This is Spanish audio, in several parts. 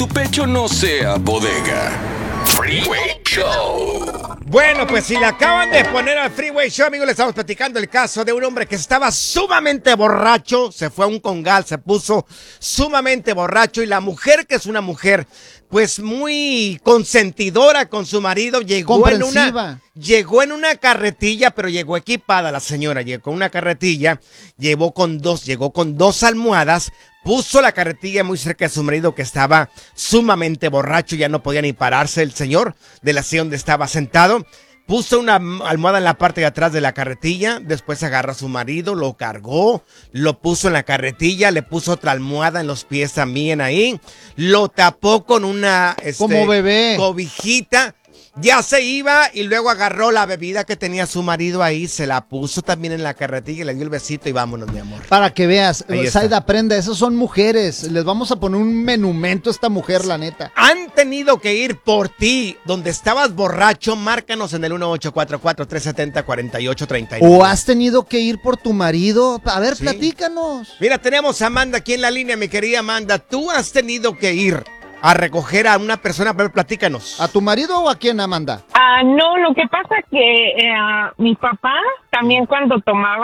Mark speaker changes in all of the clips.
Speaker 1: tu pecho no sea bodega. Freeway Show.
Speaker 2: Bueno, pues si le acaban de poner al Freeway Show, amigos, le estamos platicando el caso de un hombre que estaba sumamente borracho, se fue a un congal, se puso sumamente borracho y la mujer, que es una mujer pues muy consentidora con su marido, llegó en una carretilla, pero llegó equipada la señora, llegó con una carretilla, llegó con dos almohadas, puso la carretilla muy cerca de su marido que estaba sumamente borracho, ya no podía ni pararse el señor de la silla donde estaba sentado. Puso una almohada en la parte de atrás de la carretilla, después agarró a su marido, lo cargó, lo puso en la carretilla, le puso otra almohada en los pies también ahí, lo tapó con una
Speaker 3: como bebé
Speaker 2: cobijita. Ya se iba y luego agarró la bebida que tenía su marido ahí, se la puso también en la carretilla y le dio el besito y vámonos, mi amor.
Speaker 3: Para que veas,
Speaker 2: Saida,
Speaker 3: aprenda, esas son mujeres. Les vamos a poner un menumento a esta mujer, la neta.
Speaker 2: Han tenido que ir por ti, donde estabas borracho, márcanos en el 1844-370-4839.
Speaker 3: ¿O has tenido que ir por tu marido? A ver, sí. Platícanos.
Speaker 2: Mira, tenemos a Amanda aquí en la línea, mi querida Amanda. ¿Tú has tenido que ir a recoger a una persona? Pero platícanos.
Speaker 3: ¿A tu marido o a quién, Amanda?
Speaker 4: No, lo que pasa que mi papá también cuando tomaba,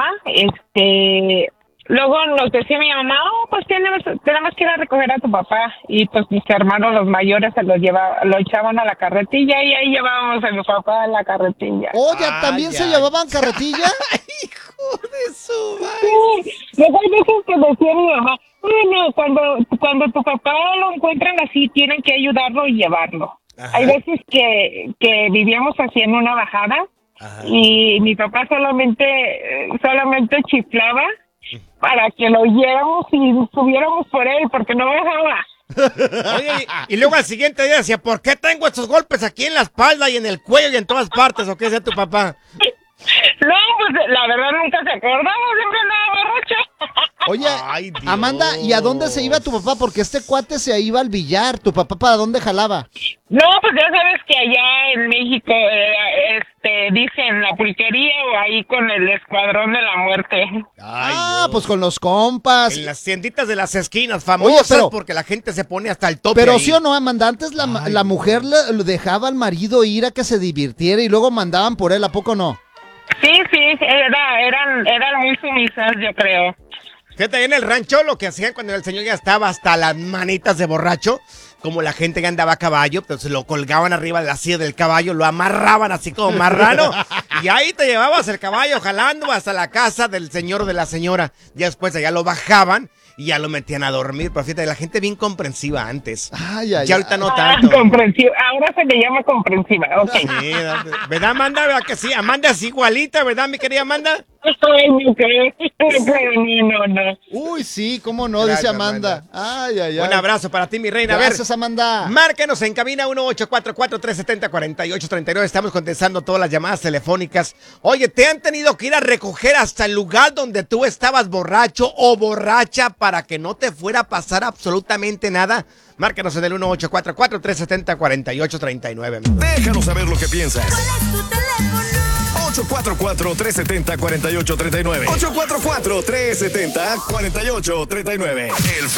Speaker 4: luego nos decía mi mamá, pues tenemos que ir a recoger a tu papá. Y pues mis hermanos, los mayores, lo echaban a la carretilla y ahí llevábamos a mi papá a la carretilla.
Speaker 3: Oye, ¿también se llevaban carretilla?
Speaker 2: ¡Hijo de su madre!
Speaker 4: Sí, luego hay veces que decía mi mamá, bueno, cuando tu papá lo encuentran así, tienen que ayudarlo y llevarlo. Ajá. Hay veces que vivíamos así en una bajada. Ajá. Y mi papá solamente chiflaba para que lo lleváramos y subiéramos por él, porque no bajaba.
Speaker 2: Oye, y luego al siguiente día decía, ¿por qué tengo estos golpes aquí en la espalda y en el cuello y en todas partes? ¿O qué decía tu papá?
Speaker 4: No, pues la verdad nunca se acordaba, siempre andaba borracho.
Speaker 3: Oye, Amanda, ¿y a dónde se iba tu papá? Porque este cuate se iba al billar. ¿Tu papá para dónde jalaba?
Speaker 4: No, pues ya sabes que allá en México dicen la pulquería o ahí con el escuadrón de la muerte.
Speaker 3: Pues con los compas.
Speaker 2: En las tienditas de las esquinas famosas. Oye, porque la gente se pone hasta el tope.
Speaker 3: Pero
Speaker 2: ahí.
Speaker 3: Sí o no, Amanda, antes la mujer le dejaba al marido ir a que se divirtiera y luego mandaban por él, ¿a poco no?
Speaker 4: Sí, eran muy sumisas, yo creo.
Speaker 2: Fíjate, en el rancho lo que hacían cuando el señor ya estaba hasta las manitas de borracho, como la gente que andaba a caballo, pues lo colgaban arriba de la silla del caballo, lo amarraban así como marrano, y ahí te llevabas el caballo jalando hasta la casa del señor o de la señora. Ya después allá lo bajajan y ya lo metían a dormir. Pero fíjate, la gente bien comprensiva antes. Ya ahorita no tanto.
Speaker 4: Comprensiva. Ahora se le llama comprensiva. Okay.
Speaker 2: Sí, ¿verdad, Amanda? ¿Verdad que sí? Amanda es igualita, ¿verdad, mi querida Amanda?
Speaker 4: Ay, no creo. No.
Speaker 3: Uy, sí, cómo no, dice Amanda. Ay.
Speaker 2: Un abrazo para ti, mi reina.
Speaker 3: Gracias, Amanda.
Speaker 2: Márcanos en cabina 1844-370-4839. Estamos contestando todas las llamadas telefónicas. Oye, ¿te han tenido que ir a recoger hasta el lugar donde tú estabas borracho o borracha para que no te fuera a pasar absolutamente nada? Márcanos en el 1844-370-4839.
Speaker 1: Déjanos saber lo que piensas.
Speaker 5: ¿Cuál es tu teléfono?
Speaker 1: 844-370-4839. 844-370-4839.